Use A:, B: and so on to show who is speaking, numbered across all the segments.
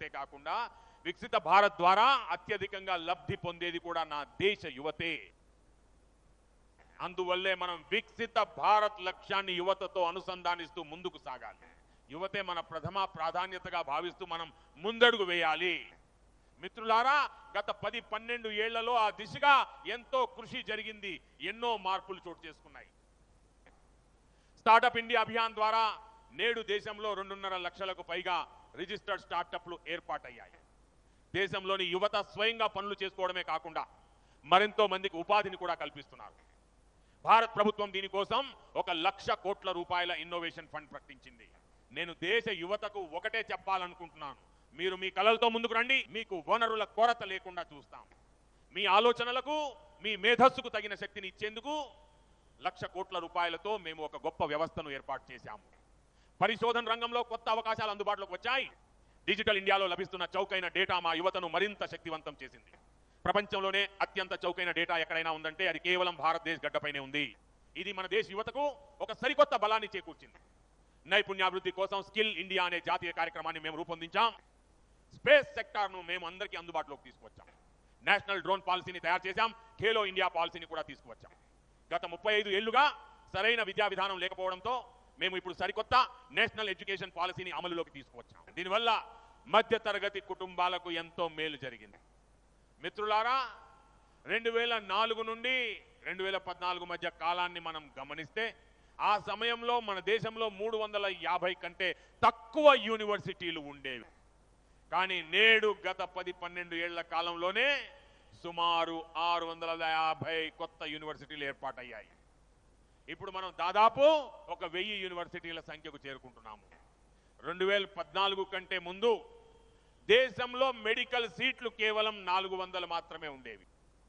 A: యువతే కాకుండా వికసిత భారత్ ద్వారా అత్యధికంగా లబ్ధి పొందేది కూడా నా దేశ యువతే. అందువల్లే మనం వికసిత భారత్ లక్ష్యాన్ని యువతతో అనుసంధానిస్తూ ముందుకు సాగాలి. యువతే మన ప్రథమ ప్రాధాన్యతగా భావిస్తూ మనం ముందడుగు వేయాలి. మిత్రులారా, గత 10-12 ఏళ్లలో ఆ దిశగా ఎంతో కృషి జరిగింది. ఎన్నో మార్పులు చోటు చేసుకున్నాయి. స్టార్టప్ ఇండియా అభియాన్ ద్వారా నేడు దేశంలో 2.5 లక్షలకు పైగా రిజిస్టర్డ్ స్టార్టప్లు ఏర్పాటయ్యాయి. దేశంలోని యువత స్వయంగా పనులు చేసుకోవడమే కాకుండా మరెంతో మందికి ఉపాధిని కూడా కల్పిస్తున్నారు. భారత్ ప్రభుత్వం దీనికోసం 1 లక్ష కోట్ల రూపాయల ఇన్నోవేషన్ ఫండ్ ప్రకటించింది. నేను దేశ యువతకు ఒకటే చెప్పాలనుకుంటున్నాను, మీరు మీ కలలతో ముందుకు రండి. మీకు వనరుల కొరత లేకుండా చూస్తాం. మీ ఆలోచనలకు, మీ మేధస్సుకు తగిన శక్తిని ఇచ్చేందుకు 1 లక్ష కోట్ల రూపాయలతో మేము ఒక గొప్ప వ్యవస్థను ఏర్పాటు చేశాము. పరిశోధన రంగంలో కొత్త అవకాశాలు అందుబాటులోకి వచ్చాయి. డిజిటల్ ఇండియాలో లభిస్తున్న చౌకైన డేటా మా యువతను మరింత శక్తివంతం చేసింది. ప్రపంచంలోనే అత్యంత చౌకైన డేటా ఎక్కడైనా ఉందంటే అది కేవలం భారతదేశ గడ్డపైనే ఉంది. ఇది మన దేశ యువతకు ఒక సరికొత్త బలాన్ని చేకూర్చింది. నైపుణ్యాభివృద్ధి కోసం స్కిల్ ఇండియా అనే జాతీయ కార్యక్రమాన్ని మేము రూపొందించాం. స్పేస్ సెక్టార్ను మేము అందరికీ అందుబాటులోకి తీసుకువచ్చాం. నేషనల్ డ్రోన్ పాలసీని తయారు చేశాం. ఖేలో ఇండియా పాలసీని కూడా తీసుకువచ్చాం. గత 35 ఏళ్లుగా సరైన విద్యా విధానం లేకపోవడంతో మేము ఇప్పుడు సరికొత్త నేషనల్ ఎడ్యుకేషన్ పాలసీని అమలులోకి తీసుకువచ్చాం. దీనివల్ల మధ్యతరగతి కుటుంబాలకు ఎంతో మేలు జరిగింది. మిత్రులారా, 2004 నుండి 2014 మధ్య కాలాన్ని మనం గమనిస్తే ఆ సమయంలో మన దేశంలో 350 కంటే తక్కువ యూనివర్సిటీలు ఉండేవి. కానీ నేడు గత 10-12 ఏళ్ల కాలంలోనే సుమారు 650 కొత్త యూనివర్సిటీలు ఏర్పాటయ్యాయి. ఇప్పుడు మనం దాదాపు 1000 యూనివర్సిటీల సంఖ్యకు చేరుకుంటున్నాము. 2014 కంటే ముందు దేశంలో మెడికల్ సీట్లు కేవలం 400 మాత్రమే ఉండేవి.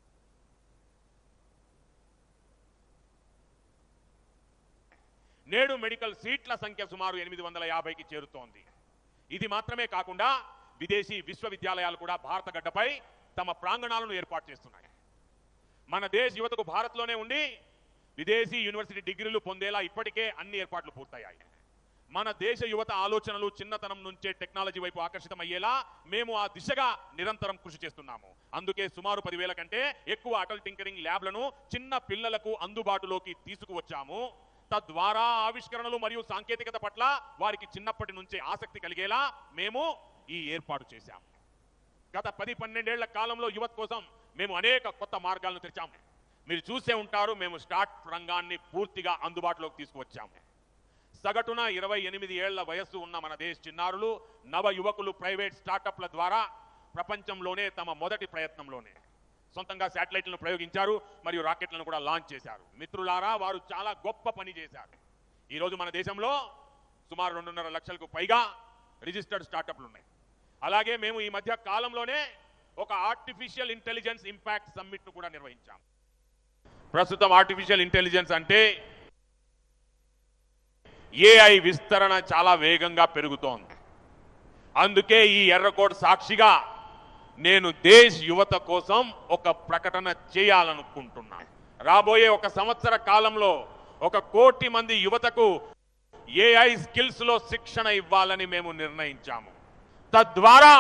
A: నేడు మెడికల్ సీట్ల సంఖ్య సుమారు 850కి చేరుతోంది. ఇది మాత్రమే కాకుండా విదేశీ విశ్వవిద్యాలయాలు కూడా భారత గడ్డపై తమ ప్రాంగణాలను ఏర్పాటు చేస్తున్నాయి. మన దేశ యువతకు భారత్లోనే ఉండి విదేశీ యూనివర్సిటీ డిగ్రీలు పొందేలా ఇప్పటికే అన్ని ఏర్పాట్లు పూర్తయ్యాయి. మన దేశ యువత ఆలోచనలు చిన్నతనం నుంచే టెక్నాలజీ వైపు ఆకర్షితమయ్యేలా మేము ఆ దిశగా నిరంతరం కృషి చేస్తున్నాము. అందుకే సుమారు 10,000 కంటే ఎక్కువ అటల్ టింకరింగ్ ల్యాబ్లను చిన్న పిల్లలకు అందుబాటులోకి తీసుకువచ్చాము. తద్వారా ఆవిష్కరణలు మరియు సాంకేతికత పట్ల వారికి చిన్నప్పటి నుంచే ఆసక్తి కలిగేలా మేము ఈ ఏర్పాటు చేశాము. గత 10-12 ఏళ్ల కాలంలో యువత కోసం మేము అనేక కొత్త మార్గాలను తెరిచాము. మీరు చూసే ఉంటారు, మేము స్టార్ట్ రంగాన్ని పూర్తిగా అందుబాటులోకి తీసుకువచ్చాము. సగటున 28 ఏళ్ల వయస్సు ఉన్న మన దేశ చిన్నారులు, నవ యువకులు ప్రైవేట్ స్టార్టప్ల ద్వారా ప్రపంచంలోనే తమ మొదటి ప్రయత్నంలోనే సొంతంగా శాటిలైట్లను ప్రయోగించారు మరియు రాకెట్లను కూడా లాంచ్ చేశారు. మిత్రులారా, వారు చాలా గొప్ప పని చేశారు. ఈరోజు మన దేశంలో సుమారు 2.5 లక్షలకు పైగా రిజిస్టర్డ్ స్టార్టప్లు ఉన్నాయి. అలాగే మేము ఈ మధ్య కాలంలోనే ఒక ఆర్టిఫిషియల్ ఇంటెలిజెన్స్ ఇంపాక్ట్ సమ్మిట్ను కూడా నిర్వహించాం. ప్రస్తుతం ఆర్టిఫిషియల్ ఇంటెలిజెన్స్ అంటే ఏఐ విస్తరణ చాలా వేగంగా పెరుగుతోంది. అందుకే ఈ ఎర్రకోట సాక్షిగా నేను దేశ యువత కోసం ఒక ప్రకటన చేయాలనుకుంటున్నాను. రాబోయే 1 సంవత్సర కాలంలో 1 కోటి మంది యువతకు ఏఐ స్కిల్స్ లో శిక్షణ ఇవ్వాలని మేము నిర్ణయించాము. తద్వారా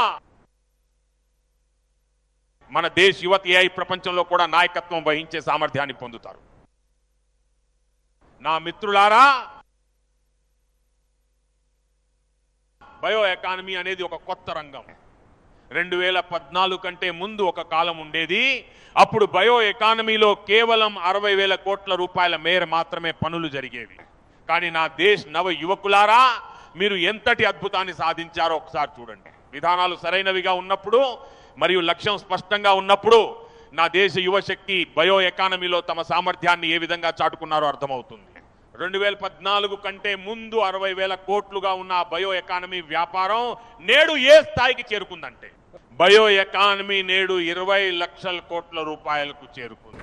A: మన దేశ యువత ఏఐ ప్రపంచంలో కూడా నాయకత్వం వహించే సామర్థ్యాన్ని పొందుతారు. నా మిత్రులారా, బయో ఎకానమీ అనేది ఒక కొత్త రంగం. 2014 కంటే ముందు ఒక కాలం ఉండేది. అప్పుడు బయో ఎకానమీలో కేవలం 60,000 కోట్ల రూపాయల మేర మాత్రమే పనులు జరిగేవి. కానీ నా దేశ నవ యువకులారా, మీరు ఎంతటి అద్భుతాన్ని సాధించారో ఒకసారి చూడండి. విధానాలు సరైనవిగా ఉన్నప్పుడు మరియు లక్ష్యం స్పష్టంగా ఉన్నప్పుడు నా దేశ యువశక్తి బయో ఎకానమీలో తమ సామర్థ్యాన్ని ఏ విధంగా చాటుకున్నారో అర్థమవుతుంది. 2014 కంటే ముందు 60,000 కోట్లుగా ఉన్న బయో ఎకానమీ వ్యాపారం నేడు ఏ స్థాయికి చేరుకుందంటే బయో ఎకానమీ నేడు 20 లక్షల కోట్ల రూపాయలకు చేరుకుంది.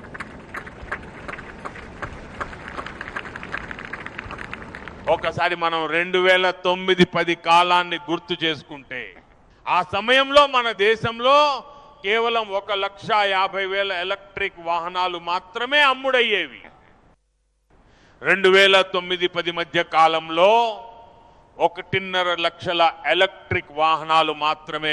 A: ఒకసారి మనం 2009-10 కాలాన్ని గుర్తు చేసుకుంటే ఆ సమయంలో మన దేశంలో కేవలం 1,50,000 ఎలక్ట్రిక్ వాహనాలు మాత్రమే అమ్ముడయ్యేవి. 2009-10 మధ్య కాలంలో 1.5 లక్షల ఎలక్ట్రిక్ వాహనాలు మాత్రమే